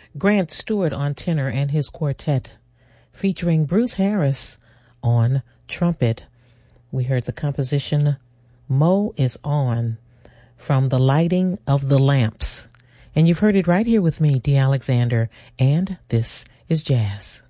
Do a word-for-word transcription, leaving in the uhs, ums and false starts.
Grant Stewart on tenor and his quartet, featuring Bruce Harris on trumpet. We heard the composition Mo is On from The Lighting of the Lamps. And you've heard it right here with me, Dee Alexander, and this is Jazz.